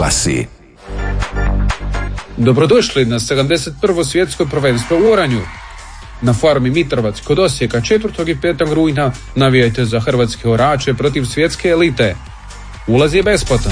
Oglasi. Dobrodošli na 71. svjetsko prvenstvo u oranju. Na farmi Mitrovac kod Osijeka 4. i 5. rujna navijajte za hrvatske orače protiv svjetske elite. Ulaz je besplatan.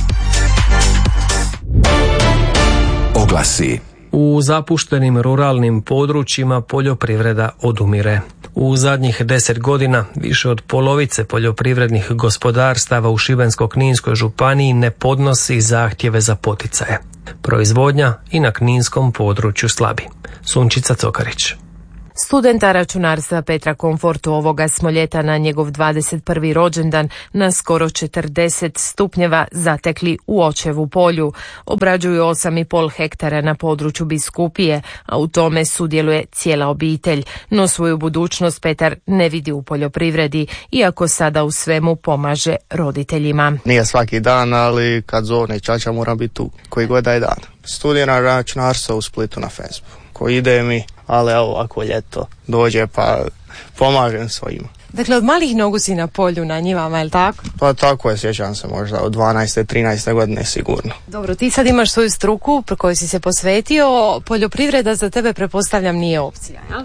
Oglasi. U zapuštenim ruralnim područjima poljoprivreda odumire. U zadnjih 10 godina više od polovice poljoprivrednih gospodarstava u Šibensko-kninskoj županiji ne podnosi zahtjeve za poticaje. Proizvodnja i na kninskom području slabi. Sunčica Cokarić. Studenta računarstva Petra Komfortu ovoga smo ljeta na njegov 21. rođendan na skoro 40 stupnjeva zatekli u Očevu polju. Obrađuju 8,5 hektara na području biskupije, a u tome sudjeluje cijela obitelj. No svoju budućnost Petar ne vidi u poljoprivredi, iako sada u svemu pomaže roditeljima. Nije svaki dan, ali kad zovne čača mora biti tu, koji god da je dan. Studiram računarstvo u Splitu na Facebooku. Ko ide mi, ali evo ako ljeto dođe pa pomažem svojima. Dakle, od malih nogu si na polju, na njivama, je li tako? Pa tako je, sjećam se možda od 12. 13. godine sigurno. Dobro, ti sad imaš svoju struku pro kojoj si se posvetio, poljoprivreda za tebe pretpostavljam nije opcija, jel?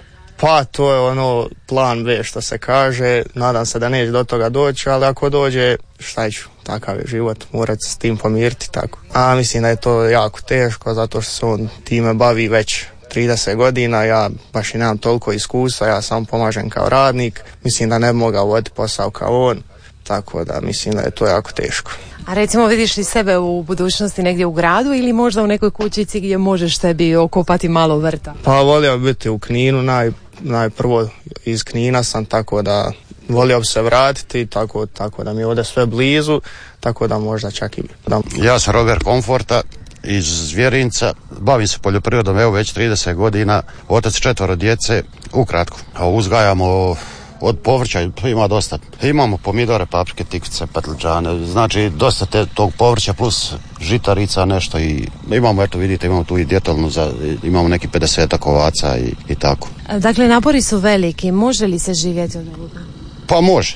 Pa to je ono plan B što se kaže, nadam se da neće do toga doći, ali ako dođe, šta ću, takav je život, morat se s tim pomiriti tako. A mislim da je to jako teško zato što se on time bavi već 30 godina, ja baš i nemam toliko iskustva, ja samo pomažem kao radnik, mislim da ne bi mogao voditi posao kao on, tako da mislim da je to jako teško. A recimo vidiš li sebe u budućnosti negdje u gradu ili možda u nekoj kućici gdje možeš tebi okopati malo vrta? Pa volio bi biti u Kninu, najprvo iz Knina sam, tako da volio bi se vratiti, tako da mi je ovdje sve blizu, tako da možda čak i... Ja sam Robert Komforta iz Zvjerinca, bavim se poljoprivredom evo već 30 godina, otac 4 djece, ukratko, a uzgajamo od povrća, ima dosta. Imamo pomidore, paprike, tikvice, patliđane, znači dosta tog povrća plus žitarica nešto i imamo, eto vidite, imamo tu i djetelnu, imamo neki 50 ovaca i tako. Dakle, napori su veliki, može li se živjeti od ovoga? Pa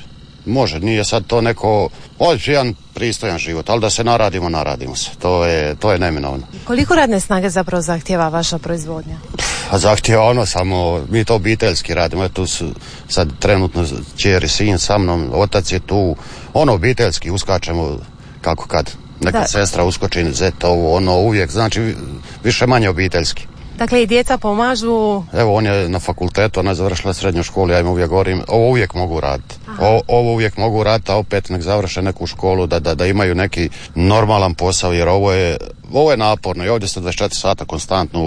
može, nije sad to neko, jedan pristojan život, ali da se naradimo se, to je neminovno. Koliko radne snage zapravo zahtjeva vaša proizvodnja? Zahtjeva samo, mi to obiteljski radimo, tu su sad trenutno kćer, sin sa mnom, otac je tu, obiteljski uskačemo kako kad, neka sestra uskoči, zet, uvijek, znači više manje obiteljski. Dakle, i djeca pomažu? Evo, on je na fakultetu, ona je završila srednju školu, ja im uvijek govorim, ovo uvijek mogu raditi. Ovo uvijek mogu raditi, a opet nek završe neku školu, da imaju neki normalan posao, jer ovo je naporno i ovdje ste 24 sata konstantno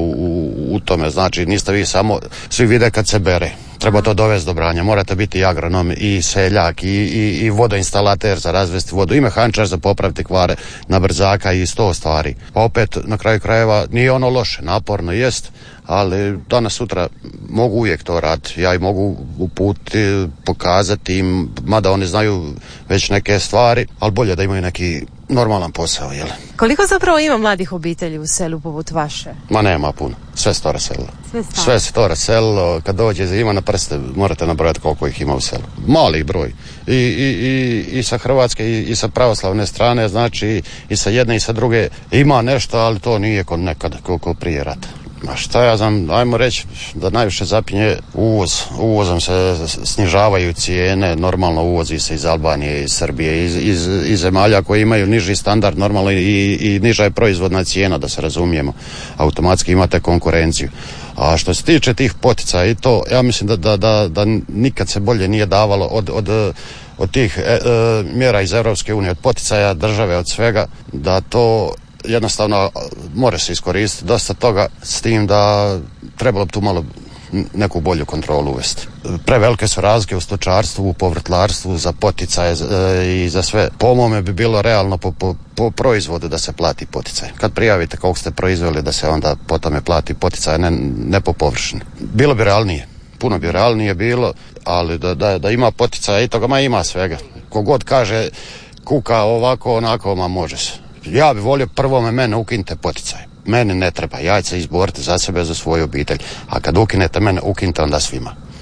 u tome, znači niste vi samo, svi vide kad se bere. Treba to dovesti do branja, morate biti i agronom, i seljak, i vodoinstalater za razvesti vodu, i mehančar za popraviti kvare na brzaka i 100 stvari. Pa opet, na kraju krajeva, nije ono loše, naporno jest, ali danas sutra mogu uvijek to raditi. Ja ih mogu uputiti, pokazati im, mada oni znaju već neke stvari, ali bolje da imaju neki normalan posao, jel? Koliko zapravo ima mladih obitelji u selu poput vaše? Ma nema puno, sve se to raselilo. Sve se to raselilo, kad dođe zima na prste morate nabrojati koliko ih ima u selu. Mali broj. I sa hrvatske i sa pravoslavne strane, znači i sa jedne i sa druge ima nešto, ali to nije kod nekada koliko prije rata. A šta ja znam, ajmo reći da najviše zapinje uvoz. Uvozom se snižavaju cijene, normalno uvozi se iz Albanije, iz Srbije, iz zemalja koji imaju niži standard, normalno i niža je proizvodna cijena, da se razumijemo. Automatski imate konkurenciju. A što se tiče tih poticaja i to, ja mislim da nikad se bolje nije davalo od tih mjera iz Europske unije, od poticaja države, od svega, da to jednostavno mora se iskoristiti dosta toga, s tim da trebalo bi tu malo neku bolju kontrolu uvesti. Prevelike su razlike u stočarstvu, u povrtlarstvu, za poticaje i za sve. Po mome bi bilo realno po proizvodu da se plati poticaj. Kad prijavite koliko ste proizveli, da se onda po tome plati poticaj, ne po površini. Bilo bi realnije, puno bi realnije bilo, ali da ima poticaja i toga, ima svega. Kogod kaže kuka ovako, onako, može se. Ja bi volio prvo mene ukinite poticaj. Meni ne treba, ja ću se izboriti za sebe, za svoju obitelj. A kad ukinete mene, ukinite onda svima.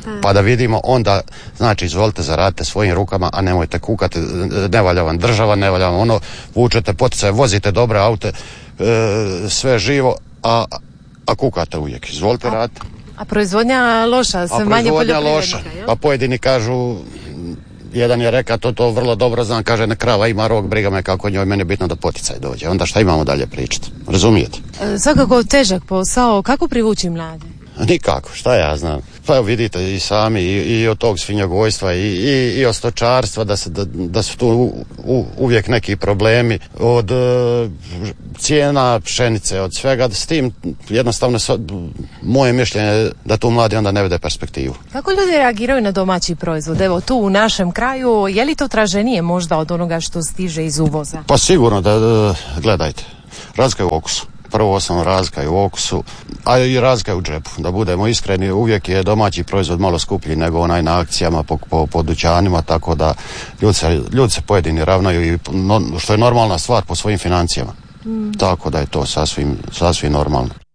Pa da vidimo onda, znači izvolite zaradite svojim rukama, a nemojte kukati, ne valja vam država, ne valja vam ono, vučete poticaje, vozite dobre aute, sve živo, a kukate uvijek. Izvolite raditi. A proizvodnja loša, sve manje poljoprivrednika, jel? Pa pojedini kažu, jedan je rekao, to vrlo dobro znam, kaže, ne krava ima rog, briga me kako njoj, meni je bitno da poticaj dođe. Onda šta imamo dalje pričati? Razumijete? Svakako težak posao, kako privući mlade? Nikako, šta ja znam. Pa evo vidite i sami i od tog svinjogojstva i od stočarstva da su tu uvijek neki problemi od cijena pšenice, od svega. S tim jednostavno moje mišljenje je da tu mladi onda ne vide perspektivu. Kako ljudi reagiraju na domaći proizvod? Evo tu u našem kraju, je li to traženije možda od onoga što stiže iz uvoza? Pa sigurno da gledajte, razlika je u okusu. Prvo osnovno razlika je u okusu, a i razlika je u džepu. Da budemo iskreni, uvijek je domaći proizvod malo skuplji nego onaj na akcijama po dućanima, tako da ljudi se pojedini ravnaju i što je normalna stvar po svojim financijama. Tako da je to sasvim normalno.